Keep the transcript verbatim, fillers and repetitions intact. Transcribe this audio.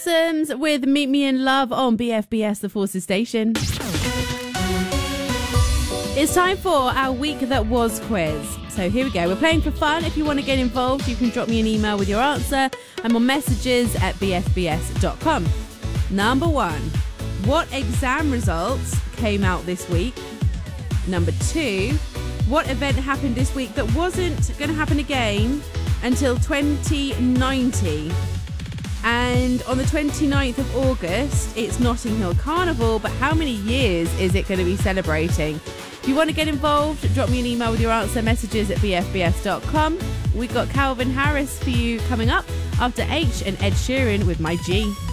Sims with Meet Me in Love on B F B S, the Forces Station. It's time for our Week That Was quiz. So here we go. We're playing for fun. If you want to get involved, you can drop me an email with your answer. I'm on messages at b f b s dot com. Number one, what exam results came out this week? Number two, what event happened this week that wasn't going to happen again until twenty ninety? And on the twenty-ninth of August, it's Notting Hill Carnival, but how many years is it going to be celebrating? If you want to get involved, drop me an email with your answer, messages at b f b s dot com. We've got Calvin Harris for you coming up after H and Ed Sheeran with My G.